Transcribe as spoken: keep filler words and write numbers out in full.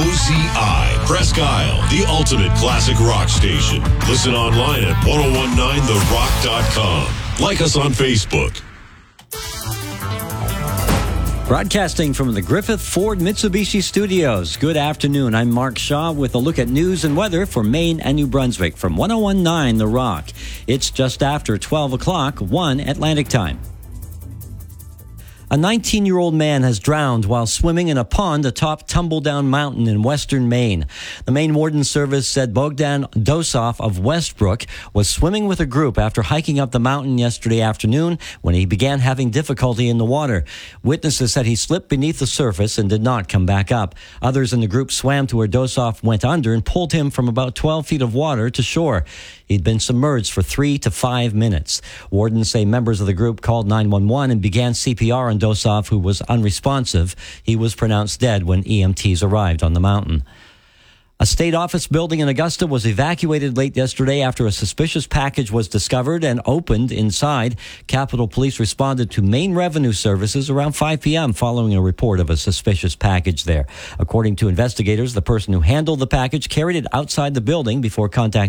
O Z I, Presque Isle, the ultimate classic rock station. Listen online at ten nineteen the rock dot com. Like us on Facebook. Broadcasting from the Griffith Ford Mitsubishi Studios. Good afternoon. I'm Mark Shaw with a look at news and weather for Maine and New Brunswick from ten nineteen The Rock. It's just after twelve o'clock, one Atlantic time. A nineteen-year-old man has drowned while swimming in a pond atop Tumbledown Mountain in western Maine. The Maine Warden Service said Bogdan Dosoff of Westbrook was swimming with a group after hiking up the mountain yesterday afternoon when he began having difficulty in the water. Witnesses said he slipped beneath the surface and did not come back up. Others in the group swam to where Dosoff went under and pulled him from about twelve feet of water to shore. He'd been submerged for three to five minutes. Wardens say members of the group called nine one one and began C P R on Dosoff, who was unresponsive. He was pronounced dead when E M Ts arrived on the mountain. A state office building in Augusta was evacuated late yesterday after a suspicious package was discovered and opened inside. Capitol Police responded to Maine Revenue Services around five p.m. following a report of a suspicious package there. According to investigators, the person who handled the package carried it outside the building before contacting